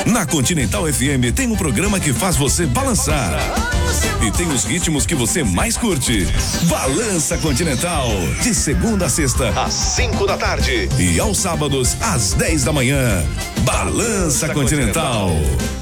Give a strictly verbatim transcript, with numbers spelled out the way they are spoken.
Na Continental F M tem um programa que faz você balançar. E tem os ritmos que você mais curte. Balança Continental. De segunda a sexta, às cinco da tarde. E aos sábados, às dez da manhã. Balança Continental.